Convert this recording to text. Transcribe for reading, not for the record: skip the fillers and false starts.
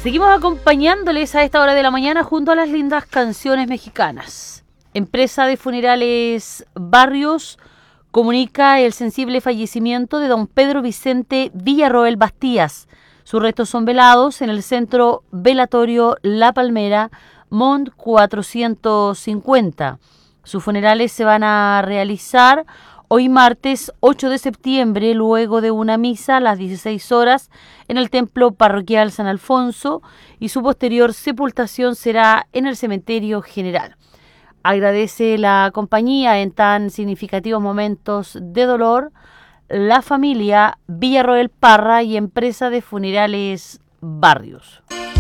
Seguimos acompañándoles a esta hora de la mañana junto a las lindas canciones mexicanas. Empresa de Funerales Barrios comunica el sensible fallecimiento de don Pedro Vicente Villarroel Bastías. Sus restos son velados en el Centro Velatorio La Palmera, Mont 450. Sus funerales se van a realizar hoy martes 8 de septiembre, luego de una misa a las 16 horas en el Templo Parroquial San Alfonso, y su posterior sepultación será en el Cementerio General. Agradece la compañía en tan significativos momentos de dolor la familia Villarroel Parra y Empresa de Funerales Barrios.